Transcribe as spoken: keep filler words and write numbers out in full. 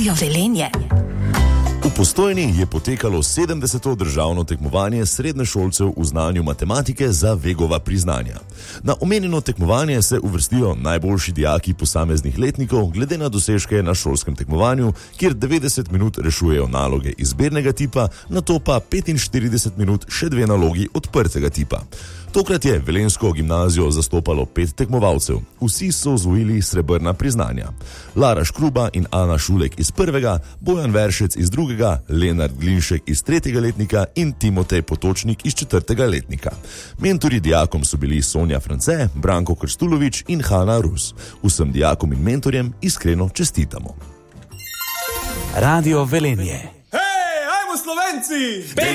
Radio Velenje. V Postojni je potekalo sedemdeseto državno tekmovanje srednješolcev v znanju matematike za Vegova priznanja. Na omenjeno tekmovanje se uvrstijo najboljši dijaki posameznih letnikov glede na dosežke na šolskem tekmovanju, kjer devetdeset minut rešujejo naloge izbirnega tipa, nato pa petinštirideset minut še dve nalogi odprtega tipa. Tokrat je velenjsko gimnazijo zastopalo pet tekmovalcev. Vsi so osvojili srebrna priznanja. Lara Škruba in Ana Šulek iz prvega, Bojan Veršec iz drugega, Lenard Glinšek iz tretjega letnika in Timotej Potočnik iz četrtega letnika. Mentori dijakom so bili Sonja France, Branko Krstulovič in Hanna Rus. Vsem dijakom in mentorjem iskreno čestitamo. Radio Velenje. Hej, ajmo Slovenci!